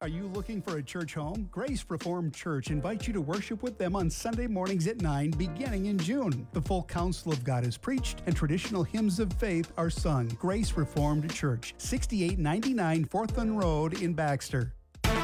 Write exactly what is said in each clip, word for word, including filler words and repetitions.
Are you looking for a church home? Grace Reformed Church invites you to worship with them on Sunday mornings at nine, beginning in June. The full counsel of God is preached and traditional hymns of faith are sung. Grace Reformed Church, sixty-eight ninety-nine Forthland Road in Baxter.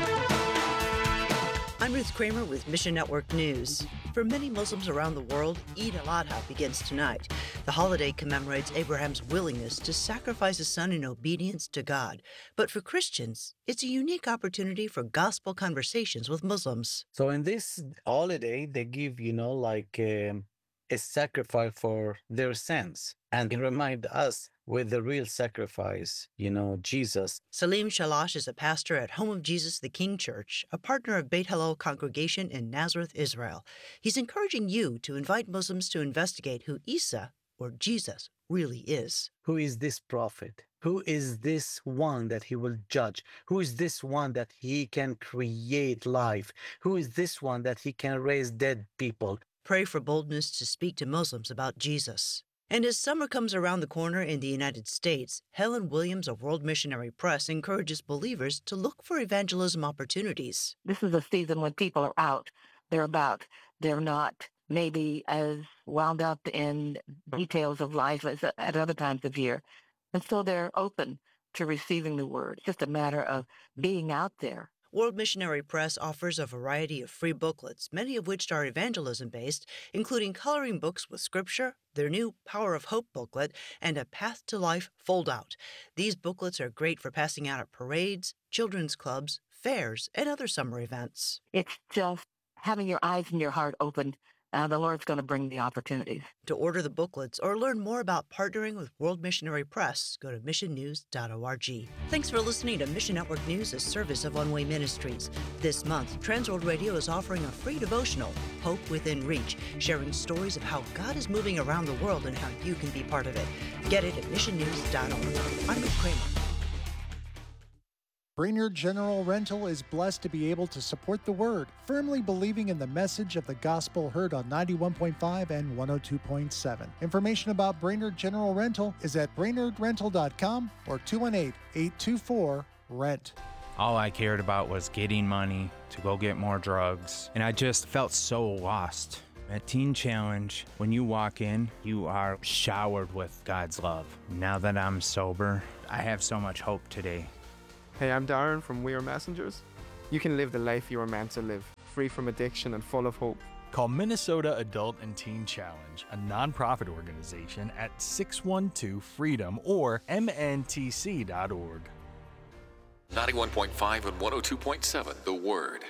I'm Ruth Kramer with Mission Network News. For many Muslims around the world, Eid al-Adha begins tonight. The holiday commemorates Abraham's willingness to sacrifice his son in obedience to God. But for Christians, it's a unique opportunity for gospel conversations with Muslims. So in this holiday, they give, you know, like um, a sacrifice for their sins and can remind us with the real sacrifice, you know, Jesus. Salim Shalash is a pastor at Home of Jesus the King Church, a partner of Beit Hillel congregation in Nazareth, Israel. He's encouraging you to invite Muslims to investigate who Isa, or Jesus, really is. Who is this prophet? Who is this one that he will judge? Who is this one that he can create life? Who is this one that he can raise dead people? Pray for boldness to speak to Muslims about Jesus. And as summer comes around the corner in the United States, Helen Williams of World Missionary Press encourages believers to look for evangelism opportunities. This is a season when people are out. They're about. They're not maybe as wound up in details of life as at other times of year. And so they're open to receiving the word. It's just a matter of being out there. World Missionary Press offers a variety of free booklets, many of which are evangelism-based, including coloring books with scripture, their new Power of Hope booklet, and a Path to Life fold-out. These booklets are great for passing out at parades, children's clubs, fairs, and other summer events. It's just having your eyes and your heart open. Uh, the Lord's going to bring the opportunities. To order the booklets or learn more about partnering with World Missionary Press, go to mission news dot org. Thanks for listening to Mission Network News, a service of One Way Ministries. This month, Transworld Radio is offering a free devotional, Hope Within Reach, sharing stories of how God is moving around the world and how you can be part of it. Get it at mission news dot org. I'm Ruth Kramer. Brainerd General Rental is blessed to be able to support the Word, firmly believing in the message of the gospel heard on ninety-one point five and one oh two point seven. Information about Brainerd General Rental is at brainerd rental dot com or two one eight, eight two four, rent. All I cared about was getting money to go get more drugs, and I just felt so lost. At Teen Challenge, when you walk in, you are showered with God's love. Now that I'm sober, I have so much hope today. Hey, I'm Darren from We Are Messengers. You can live the life you were meant to live, free from addiction and full of hope. Call Minnesota Adult and Teen Challenge, a nonprofit organization, at six one two freedom or m n t c dot org. ninety-one point five and one oh two point seven, The Word.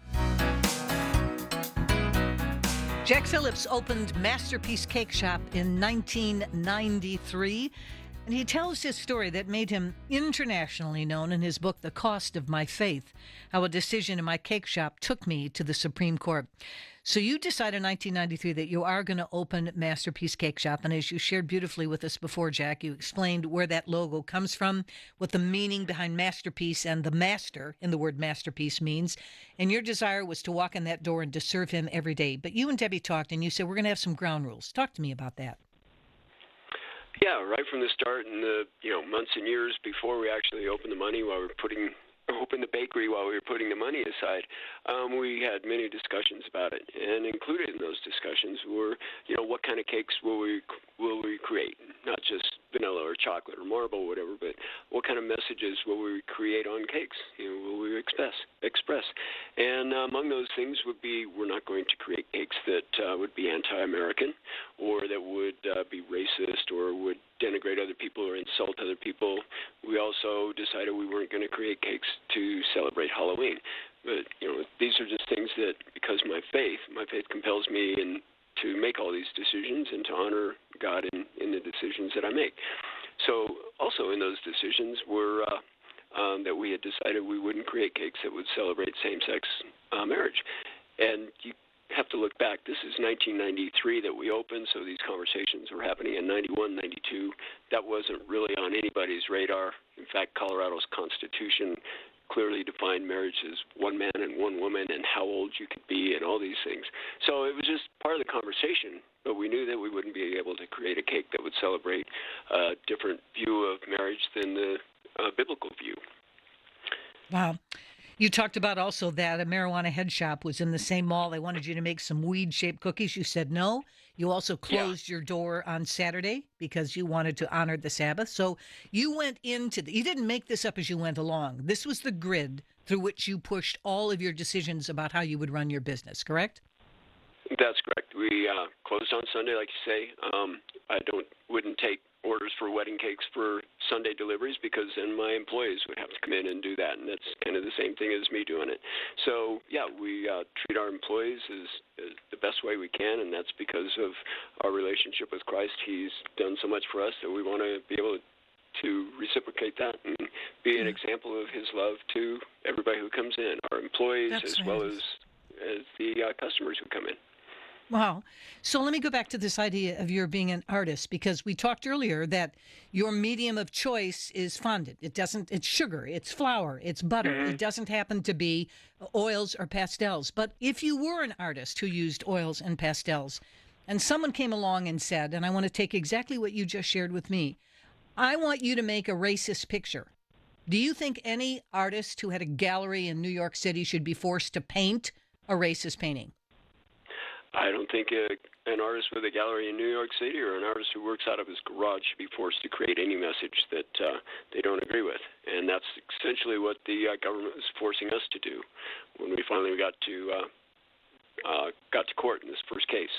Jack Phillips opened Masterpiece Cake Shop in nineteen ninety-three. And he tells his story that made him internationally known in his book, The Cost of My Faith, how a decision in my cake shop took me to the Supreme Court. So you decide in nineteen ninety-three that you are going to open Masterpiece Cake Shop. And as you shared beautifully with us before, Jack, you explained where that logo comes from, what the meaning behind masterpiece and the master in the word masterpiece means. And your desire was to walk in that door and to serve him every day. But you and Debbie talked and you said, we're going to have some ground rules. Talk to me about that. Yeah, right from the start, in the you know months and years before we actually opened the money, while we were putting opened the bakery, while we were putting the money aside, um, we had many discussions about it. And included in those discussions were, you know, what kind of cakes will we will we create? Not just vanilla or chocolate or marble, or whatever, but what kind of messages will we create on cakes? You know, will we express? Express? And uh, among those things would be, we're not going to create cakes that uh, would be anti-American, or that would uh, be racist, or would denigrate other people or insult other people. We also decided we weren't going to create cakes to celebrate Halloween. But, you know, these are just things that, because my faith, my faith compels me in, to make all these decisions and to honor God in, in the decisions that I make. So also in those decisions were uh, um, that we had decided we wouldn't create cakes that would celebrate same-sex uh, marriage. And you have to look back. This is nineteen ninety-three that we opened, so these conversations were happening in ninety-one, ninety-two. That wasn't really on anybody's radar. In fact, Colorado's Constitution clearly defined marriage as one man and one woman, and how old you could be, and all these things. So it was just part of the conversation, but we knew that we wouldn't be able to create a cake that would celebrate a different view of marriage than the uh, biblical view. Wow. You talked about also that a marijuana head shop was in the same mall. They wanted you to make some weed-shaped cookies. You said no. You also closed yeah. your door on Saturday because you wanted to honor the Sabbath. So you went into the, you didn't make this up as you went along. This was the grid through which you pushed all of your decisions about how you would run your business, correct? That's correct. We uh, closed on Sunday, like you say. Um, I don't wouldn't take orders for wedding cakes for Sunday deliveries because then my employees would have to come in and do that, and that's kind of the same thing as me doing it. So, yeah, we uh, treat our employees as, as the best way we can, and that's because of our relationship with Christ. He's done so much for us that we want to be able to reciprocate that and be an example of his love to everybody who comes in, our employees that's as right. well as, as the uh, customers who come in. Wow. So let me go back to this idea of your being an artist, because we talked earlier that your medium of choice is fondant. It doesn't, it's sugar, it's flour, it's butter. Mm-hmm. It doesn't happen to be oils or pastels. But if you were an artist who used oils and pastels, and someone came along and said, and I want to take exactly what you just shared with me, I want you to make a racist picture. Do you think any artist who had a gallery in New York City should be forced to paint a racist painting? I don't think a, an artist with a gallery in New York City or an artist who works out of his garage should be forced to create any message that uh, they don't agree with. And that's essentially what the uh, government was forcing us to do when we finally got to uh, uh, got to court in this first case.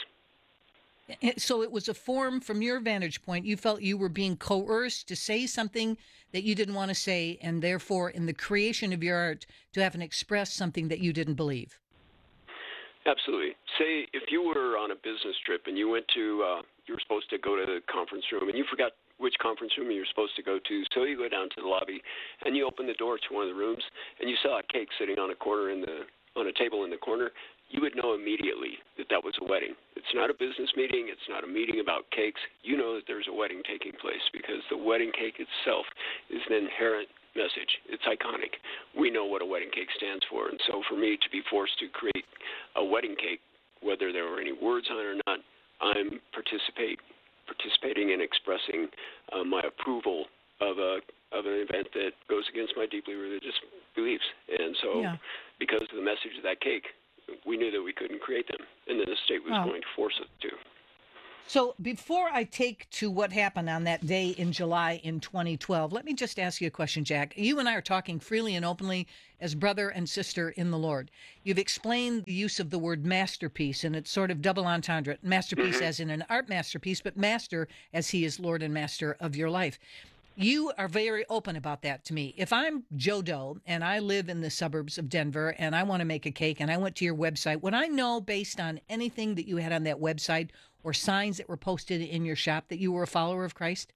So it was a form from your vantage point. You felt you were being coerced to say something that you didn't want to say, and therefore in the creation of your art to have an express something that you didn't believe. Absolutely. Say if you were on a business trip and you went to, uh, you were supposed to go to the conference room and you forgot which conference room you were supposed to go to, so you go down to the lobby and you open the door to one of the rooms and you saw a cake sitting on a corner in the on a table in the corner, you would know immediately that that was a wedding. It's not a business meeting. It's not a meeting about cakes. You know that there's a wedding taking place because the wedding cake itself is an inherent message. It's iconic. We know what a wedding cake stands for. And so for me to be forced to create a wedding cake, whether there were any words on it or not, I'm participate participating in expressing uh, my approval of a of an event that goes against my deeply religious beliefs. And so yeah. because of the message of that cake, we knew that we couldn't create them, and then the state was wow. going to force us to. So before I take to what happened on that day in July in twenty twelve, let me just ask you a question, Jack. You and I are talking freely and openly as brother and sister in the Lord. You've explained the use of the word masterpiece, and it's sort of double entendre. Masterpiece mm-hmm. as in an art masterpiece, but master as he is Lord and master of your life. You are very open about that to me. If I'm Joe Doe and I live in the suburbs of Denver and I want to make a cake and I went to your website, would I know based on anything that you had on that website or signs that were posted in your shop that you were a follower of Christ?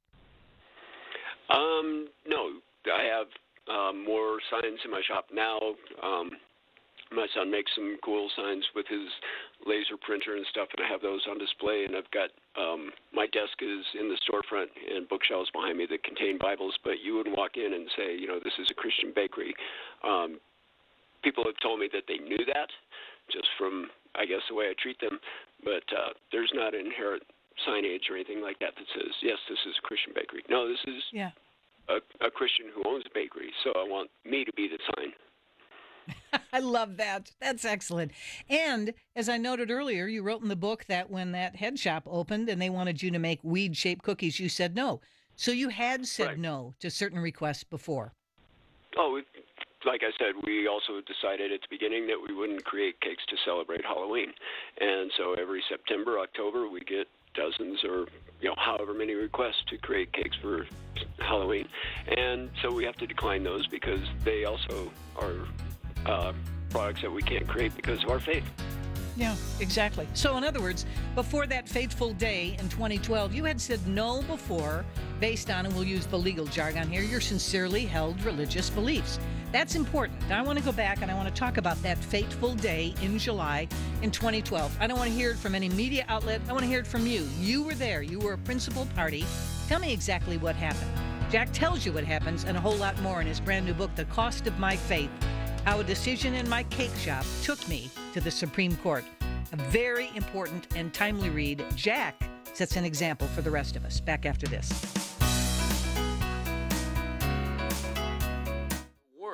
Um, no, I have uh, more signs in my shop now. Um, my son makes some cool signs with his laser printer and stuff, and I have those on display. And I've got um, my desk is in the storefront and bookshelves behind me that contain Bibles, but you wouldn't walk in and say, you know, this is a Christian bakery. Um, people have told me that they knew that just from, I guess, the way I treat them, but uh, there's not an inherent signage or anything like that that says, yes, this is a Christian bakery. No, this is yeah. a, a Christian who owns a bakery, so I want me to be the sign. I love that. That's excellent. And as I noted earlier, you wrote in the book that when that head shop opened and they wanted you to make weed-shaped cookies, you said no. So you had said right. no to certain requests before. Oh, like I said, we also decided at the beginning that we wouldn't create cakes to celebrate Halloween. And so every September, October, we get dozens or, you know, however many requests to create cakes for Halloween. And so we have to decline those because they also are uh, products that we can't create because of our faith. Yeah, exactly. So in other words, before that fateful day in twenty twelve, you had said no before based on, and we'll use the legal jargon here, your sincerely held religious beliefs. That's important. Now, I want to go back and I want to talk about that fateful day in July in twenty twelve. I don't want to hear it from any media outlet. I want to hear it from you. You were there. You were a principal party. Tell me exactly what happened. Jack tells you what happens and a whole lot more in his brand new book, The Cost of My Faith, How a Decision in My Cake Shop Took Me to the Supreme Court. A very important and timely read. Jack sets an example for the rest of us. Back after this.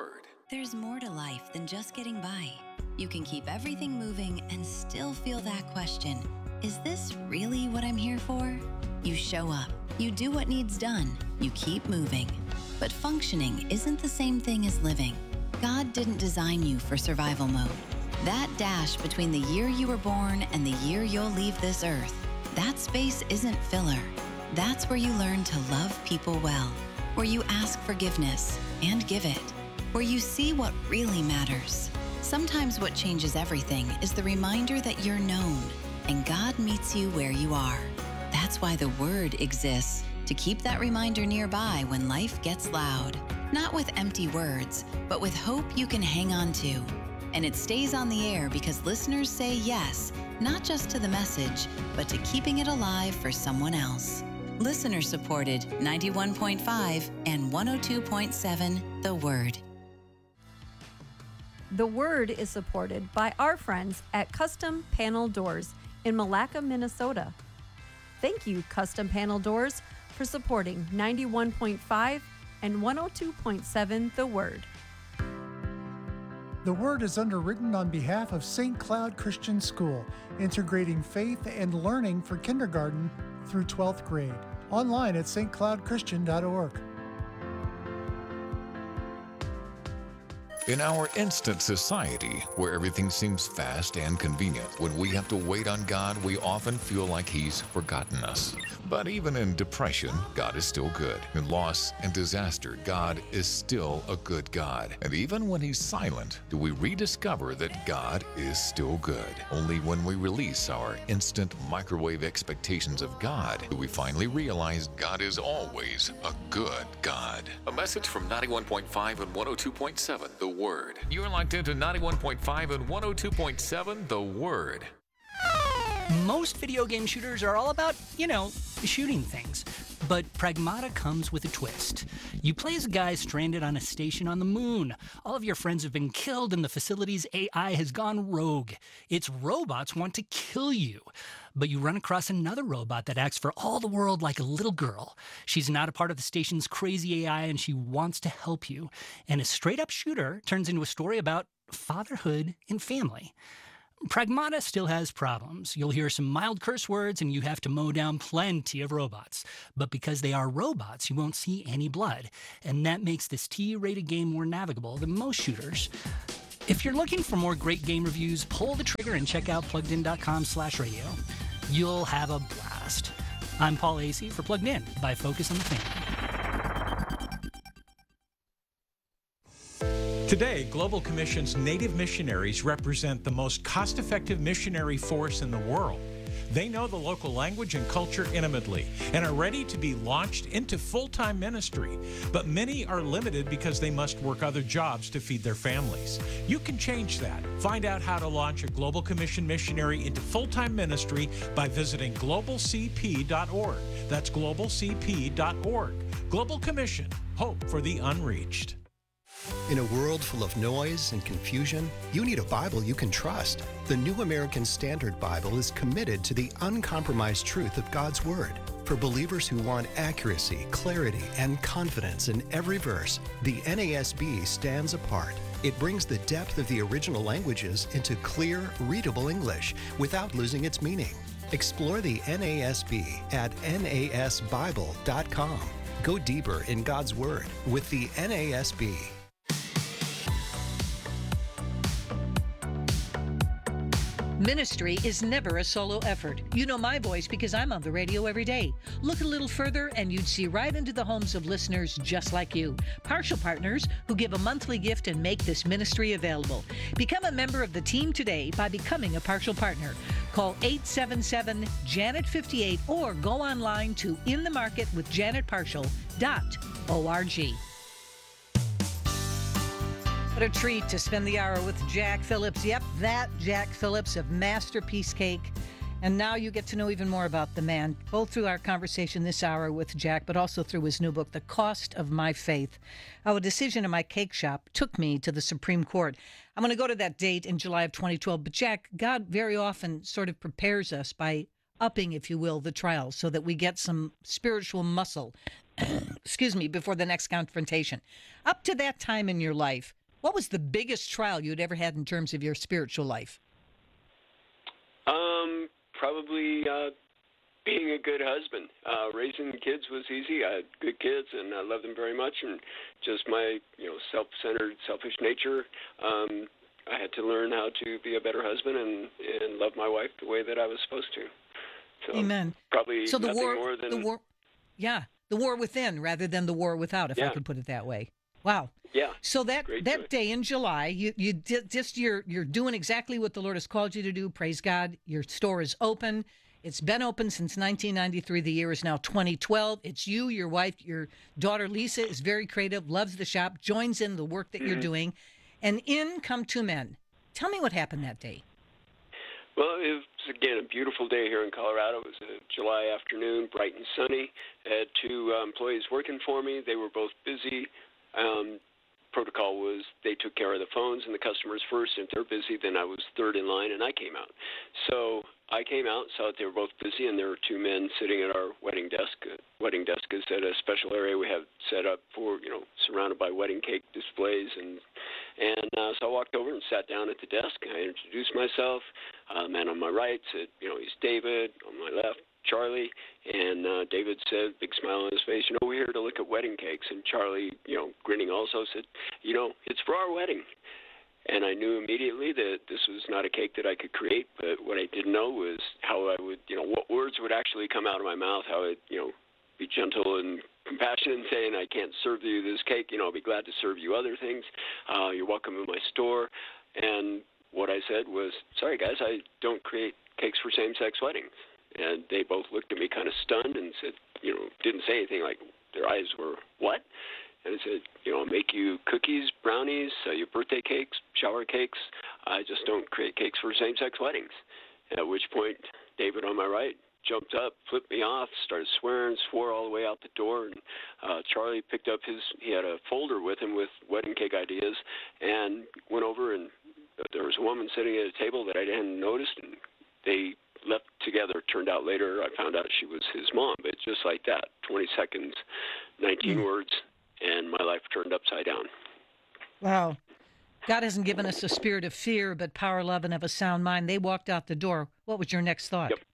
There's more to life than just getting by. You can keep everything moving and still feel that question, is this really what I'm here for? You show up, you do what needs done, you keep moving. But functioning isn't the same thing as living. God didn't design you for survival mode. That dash between the year you were born and the year you'll leave this earth, that space isn't filler. That's where you learn to love people well, where you ask forgiveness and give it, where you see what really matters. Sometimes what changes everything is the reminder that you're known, and God meets you where you are. That's why the Word exists, to keep that reminder nearby when life gets loud. Not with empty words, but with hope you can hang on to. And it stays on the air because listeners say yes, not just to the message, but to keeping it alive for someone else. Listener supported ninety-one point five and one oh two point seven The Word. The Word is supported by our friends at Custom Panel Doors in Malacca, Minnesota. Thank you, Custom Panel Doors, for supporting ninety-one point five and one oh two point seven The Word. The Word is underwritten on behalf of Saint Cloud Christian School, integrating faith and learning for kindergarten through twelfth grade. Online at s t cloud christian dot org. In our instant society, where everything seems fast and convenient, when we have to wait on God, we often feel like He's forgotten us. But even in depression, God is still good. In loss and disaster, God is still a good God. And even when He's silent, do we rediscover that God is still good? Only when we release our instant microwave expectations of God do we finally realize God is always a good God. A message from ninety-one point five and one oh two point seven, The Word. You're locked into ninety-one point five and one oh two point seven, The Word. Most video game shooters are all about, you know, shooting things. But Pragmata comes with a twist. You play as a guy stranded on a station on the moon. All of your friends have been killed and the facility's A I has gone rogue. Its robots want to kill you. But you run across another robot that acts for all the world like a little girl. She's not a part of the station's crazy A I and she wants to help you. And a straight-up shooter turns into a story about fatherhood and family. Pragmata still has problems. You'll hear some mild curse words and you have to mow down plenty of robots. But because they are robots, you won't see any blood. And that makes this T-rated game more navigable than most shooters. If you're looking for more great game reviews, pull the trigger and check out pluggedin.com slash radio. You'll have a blast. I'm Paul Acey for Plugged In by Focus on the Family. Today, Global Commission's Native missionaries represent the most cost-effective missionary force in the world. They know the local language and culture intimately and are ready to be launched into full-time ministry. But many are limited because they must work other jobs to feed their families. You can change that. Find out how to launch a Global Commission missionary into full-time ministry by visiting global c p dot org. That's global c p dot org. Global Commission, hope for the unreached. In a world full of noise and confusion, you need a Bible you can trust. The New American Standard Bible is committed to the uncompromised truth of God's Word. For believers who want accuracy, clarity, and confidence in every verse, the N A S B stands apart. It brings the depth of the original languages into clear, readable English without losing its meaning. Explore the N A S B at N A S Bible dot com. Go deeper in God's Word with the N A S B. Ministry is never a solo effort. You know my voice because I'm on the radio every day. Look a little further and you'd see right into the homes of listeners just like you. Partial partners who give a monthly gift and make this ministry available. Become a member of the team today by becoming a partial partner. Call eight seven seven, Janet fifty-eight or go online to in the market with janet partial dot org. What a treat to spend the hour with Jack Phillips. Yep, that Jack Phillips of Masterpiece Cake. And now you get to know even more about the man, both through our conversation this hour with Jack, but also through his new book, The Cost of My Faith. How a decision in my cake shop took me to the Supreme Court. I'm going to go to that date in July of twenty twelve. But Jack, God very often sort of prepares us by upping, if you will, the trial so that we get some spiritual muscle, excuse me, before the next confrontation. Up to that time in your life, What was the biggest trial you'd ever had in terms of your spiritual life? Um, probably uh, being a good husband. Uh, raising kids was easy. I had good kids, and I loved them very much. And just my, you know, self-centered, selfish nature. Um, I had to learn how to be a better husband and, and love my wife the way that I was supposed to. So Amen. Probably so the nothing war, more than the war, yeah, the war within rather than the war without, if yeah. I could put it that way. Wow. Yeah. So that Great that choice. day in July, you you did just you're you're doing exactly what the Lord has called you to do. Praise God. Your store is open. It's been open since nineteen ninety-three. The year is now twenty twelve. It's you, your wife, your daughter Lisa is very creative, loves the shop, joins in the work that mm-hmm. you're doing, and in come two men. Tell me what happened that day. Well, it was, again, a beautiful day here in Colorado. It was a July afternoon, bright and sunny. I had two uh, employees working for me. They were both busy. Um, protocol was they took care of the phones and the customers first, and if they're busy, then I was third in line, and I came out. So I came out, saw that they were both busy, and there were two men sitting at our wedding desk. Uh, wedding desk is at a special area we have set up for, you know, surrounded by wedding cake displays, and and uh, so I walked over and sat down at the desk. I introduced myself. Uh, the man on my right said, you know, he's David. On my left, Charlie. And uh, David said, big smile on his face, you know, we're here to look at wedding cakes. And Charlie, you know, grinning also said, you know, it's for our wedding. And I knew immediately that this was not a cake that I could create, but what I didn't know was how I would, you know, what words would actually come out of my mouth, how I'd, you know, be gentle and compassionate and saying, I can't serve you this cake, you know, I'll be glad to serve you other things. Uh, you're welcome in my store. And what I said was, sorry, guys, I don't create cakes for same-sex weddings. And they both looked at me kind of stunned and said, you know, didn't say anything, like their eyes were, what? And I said, you know, I'll make you cookies, brownies, uh, your birthday cakes, shower cakes. I just don't create cakes for same-sex weddings. At which point, David on my right jumped up, flipped me off, started swearing, swore all the way out the door. And uh, Charlie picked up his, he had a folder with him with wedding cake ideas, and went over, and there was a woman sitting at a table that I hadn't noticed, and they left together. Turned out later, I found out she was his mom. But just like that, twenty seconds, nineteen mm. words, and my life turned upside down. Wow. God hasn't given us a spirit of fear, but power, love, and of a sound mind. They walked out the door. What was your next thought? Yep.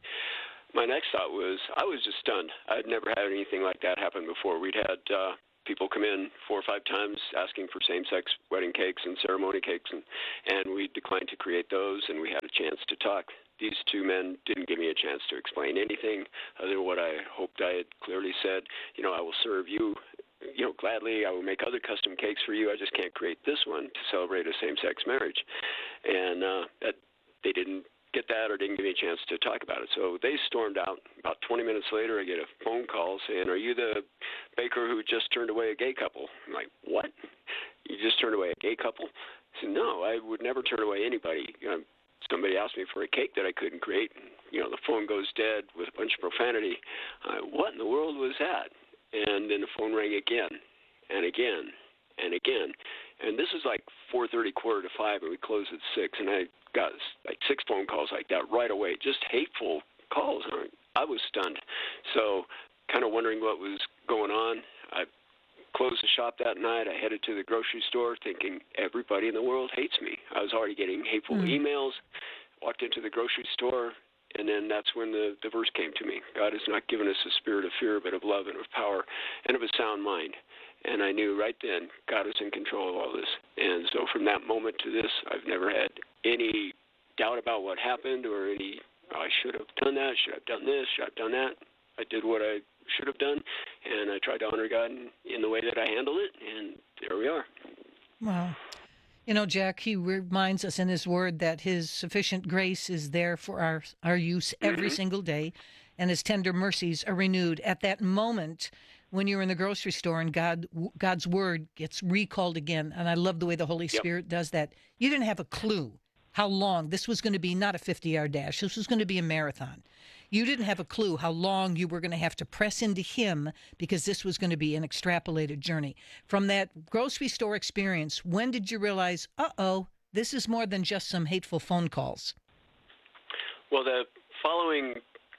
My next thought was, I was just stunned. I'd never had anything like that happen before. We'd had uh, people come in four or five times asking for same-sex wedding cakes and ceremony cakes, and, and we declined to create those, and we had a chance to talk. These two men didn't give me a chance to explain anything other than what I hoped I had clearly said. You know, I will serve you, you know, gladly. I will make other custom cakes for you. I just can't create this one to celebrate a same-sex marriage. And uh, that, they didn't get that or didn't give me a chance to talk about it. So they stormed out. About twenty minutes later, I get a phone call saying, are you the baker who just turned away a gay couple? I'm like, what? You just turned away a gay couple? I said, no, I would never turn away anybody. You know, somebody asked me for a cake that I couldn't create. And, you know, the phone goes dead with a bunch of profanity. Uh, what in the world was that? And then the phone rang again and again and again. And this is like four thirty, quarter to five, and we closed at six. And I got like six phone calls like that right away, just hateful calls. I was stunned. So kind of wondering what was going on. I closed the shop that night. I headed to the grocery store thinking everybody in the world hates me. I was already getting hateful mm. emails, walked into the grocery store, and then that's when the, the verse came to me. God has not given us a spirit of fear, but of love and of power and of a sound mind. And I knew right then God was in control of all this. And so from that moment to this, I've never had any doubt about what happened or any, oh, I should have done that, should have done this, should have done that. I did what I should have done, and I tried to honor God in, in the way that I handled it, and there we are. Wow. You know, Jack, he reminds us in his word that his sufficient grace is there for our, our use every mm-hmm. single day, and his tender mercies are renewed. At that moment when you're in the grocery store and God, God's word gets recalled again, and I love the way the Holy yep. Spirit does that, you didn't have a clue how long this was going to be, not a fifty-yard dash. This was going to be a marathon. You didn't have a clue how long you were going to have to press into him because this was going to be an extrapolated journey. From that grocery store experience, when did you realize, uh-oh, this is more than just some hateful phone calls? Well, the following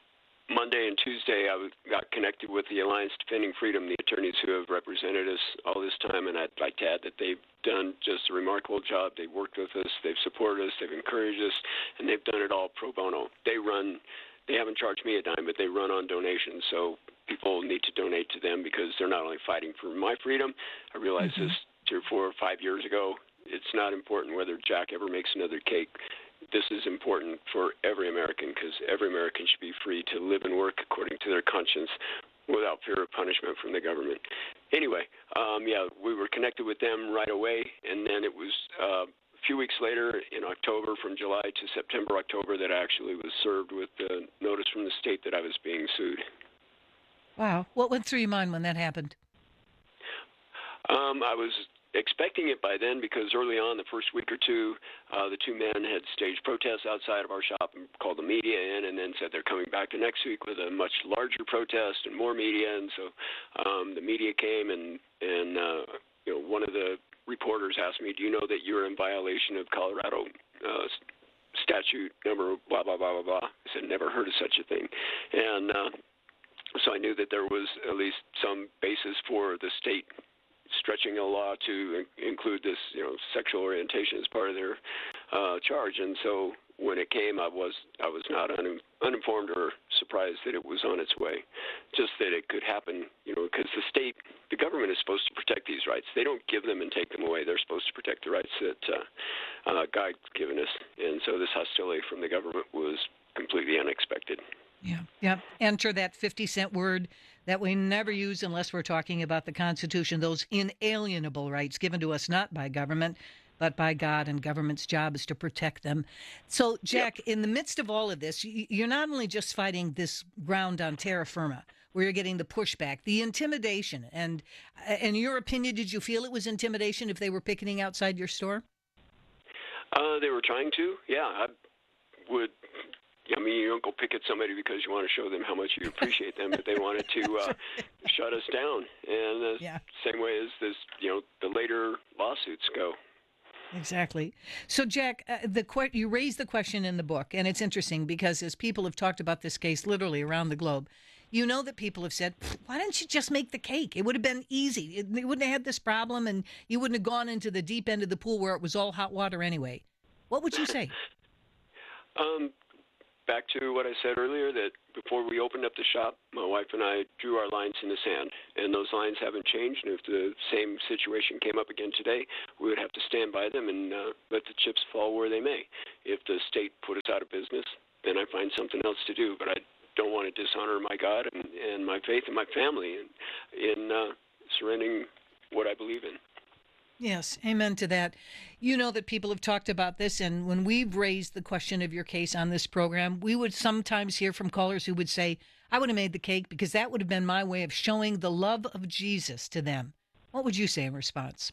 Monday and Tuesday, I was, got connected with the Alliance Defending Freedom, the attorneys who have represented us all this time, and I'd like to add that they've done just a remarkable job. They've worked with us, they've supported us, they've encouraged us, and they've done it all pro bono. They run, they haven't charged me a dime, but they run on donations, so people need to donate to them because they're not only fighting for my freedom. I realized mm-hmm. this three or four or five years ago. It's not important whether Jack ever makes another cake. This is important for every American because every American should be free to live and work according to their conscience without fear of punishment from the government. Anyway, um, yeah, we were connected with them right away, and then it was uh, a few weeks later in October, from July to September, October, that I actually was served with the notice from the state that I was being sued. Wow. What went through your mind when that happened? Um, I was expecting it by then because early on, the first week or two, uh, the two men had staged protests outside of our shop and called the media in and then said they're coming back the next week with a much larger protest and more media. And so um, the media came and, and uh, you know, one of the reporters asked me, do you know that you're in violation of Colorado uh, statute number blah, blah, blah, blah, blah. I said, never heard of such a thing. And uh, so I knew that there was at least some basis for the state stretching a law to include this, you know, sexual orientation as part of their uh, charge. And so when it came, I was I was not un, uninformed or surprised that it was on its way. Just that it could happen, you know, because the state, the government is supposed to protect these rights. They don't give them and take them away. They're supposed to protect the rights that uh, uh, God's given us. And so this hostility from the government was completely unexpected. Yeah. Yeah. Enter that fifty cent word that we never use unless we're talking about the Constitution, those inalienable rights given to us not by government, but by God, and government's job is to protect them. So, Jack, yep. in the midst of all of this, you're not only just fighting this ground on terra firma, where you're getting the pushback, the intimidation, and in your opinion, did you feel it was intimidation if they were picketing outside your store? Uh, they were trying to, yeah. I would... I mean, you don't go picket somebody because you want to show them how much you appreciate them, but they wanted to uh, shut us down. And the yeah. same way as this, you know, the later lawsuits go. Exactly. So, Jack, uh, the que- you raised the question in the book, and it's interesting because as people have talked about this case literally around the globe, you know that people have said, why don't you just make the cake? It would have been easy. It, you wouldn't have had this problem, and you wouldn't have gone into the deep end of the pool where it was all hot water anyway. What would you say? um. Back to what I said earlier, that before we opened up the shop, my wife and I drew our lines in the sand, and those lines haven't changed. And if the same situation came up again today, we would have to stand by them and uh, let the chips fall where they may. If the state put us out of business, then I find something else to do. But I don't want to dishonor my God and, and my faith and my family in, in uh, surrendering what I believe in. Yes, amen to that. You know that people have talked about this, and when we've raised the question of your case on this program, we would sometimes hear from callers who would say, I would have made the cake because that would have been my way of showing the love of Jesus to them. What would you say in response?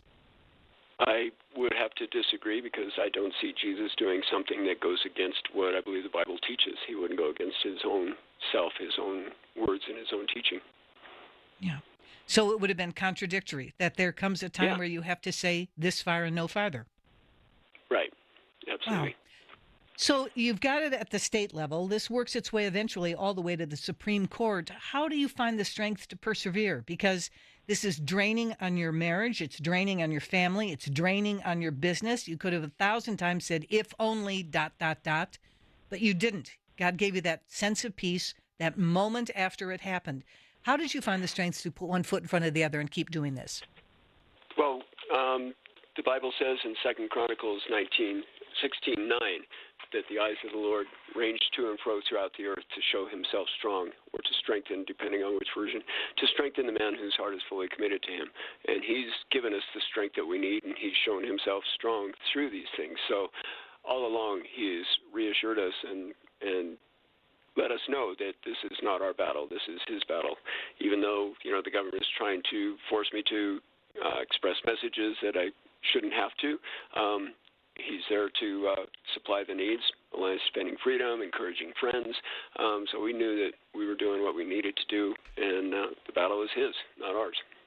I would have to disagree because I don't see Jesus doing something that goes against what I believe the Bible teaches. He wouldn't go against his own self, his own words, and his own teaching. Yeah. So it would have been contradictory, that there comes a time yeah. where you have to say this far and no farther. Right. Absolutely. Wow. So you've got it at the state level. This works its way eventually all the way to the Supreme Court. How do you find the strength to persevere? Because this is draining on your marriage. It's draining on your family. It's draining on your business. You could have a thousand times said, if only, dot, dot, dot, but you didn't. God gave you that sense of peace, that moment after it happened. How did you find the strength to put one foot in front of the other and keep doing this? Well, um, the Bible says in Second Chronicles nineteen, sixteen, nine that the eyes of the Lord range to and fro throughout the earth to show himself strong, or to strengthen, depending on which version, to strengthen the man whose heart is fully committed to him. And he's given us the strength that we need, and he's shown himself strong through these things. So all along, he has reassured us and and let us know that this is not our battle. This is his battle. Even though, you know, the government is trying to force me to uh, express messages that I shouldn't have to, um, he's there to uh, supply the needs, Alliance Defending Freedom, encouraging friends. Um, so we knew that we were doing what we needed to do, and uh, the battle is his, not ours.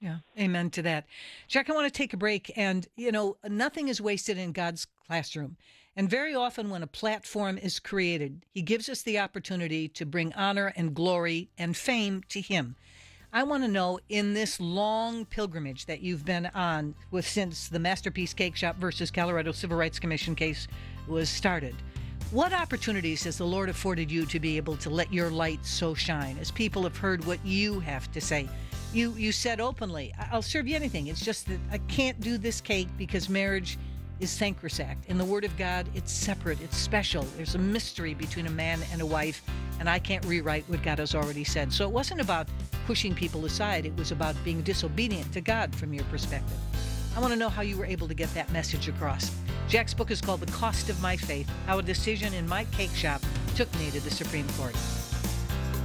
Yeah, amen to that. Jack, I want to take a break. And, you know, nothing is wasted in God's classroom. And very often when a platform is created, he gives us the opportunity to bring honor and glory and fame to him. I want to know, in this long pilgrimage that you've been on with since the Masterpiece Cake Shop versus Colorado Civil Rights Commission case was started, what opportunities has the Lord afforded you to be able to let your light so shine as people have heard what you have to say? You you said openly, I'll serve you anything. It's just that I can't do this cake because marriage is sacrosanct. In the Word of God, it's separate, it's special. There's a mystery between a man and a wife, and I can't rewrite what God has already said. So it wasn't about pushing people aside. It was about being disobedient to God from your perspective. I want to know how you were able to get that message across. Jack's book is called The Cost of My Faith, How a Decision in My Cake Shop Took Me to the Supreme Court.